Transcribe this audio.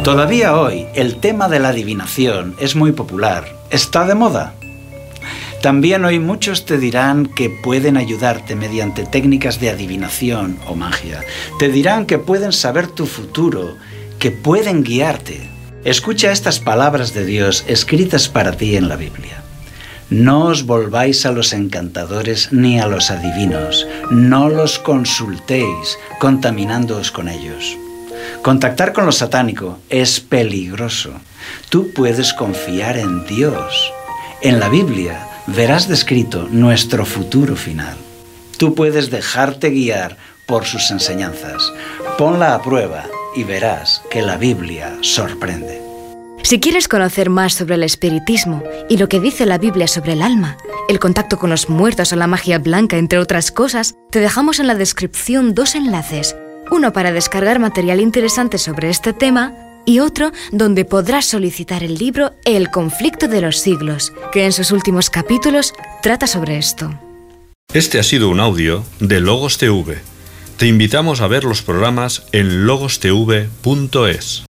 Todavía hoy, el tema de la adivinación es muy popular. Está de moda. También hoy muchos te dirán que pueden ayudarte mediante técnicas de adivinación o magia. Te dirán que pueden saber tu futuro, que pueden guiarte. Escucha estas palabras de Dios escritas para ti en la Biblia. No os volváis a los encantadores ni a los adivinos. No los consultéis, contaminándoos con ellos. Contactar con lo satánico es peligroso. Tú puedes confiar en Dios. En la Biblia verás descrito nuestro futuro final. Tú puedes dejarte guiar por sus enseñanzas. Ponla a prueba y verás que la Biblia sorprende. Si quieres conocer más sobre el espiritismo y lo que dice la Biblia sobre el alma, el contacto con los muertos o la magia blanca, entre otras cosas, te dejamos en la descripción 2 enlaces. Uno para descargar material interesante sobre este tema y otro donde podrás solicitar el libro El conflicto de los siglos, que en sus últimos capítulos trata sobre esto. Este ha sido un audio de Logos TV. Te invitamos a ver los programas en logostv.es.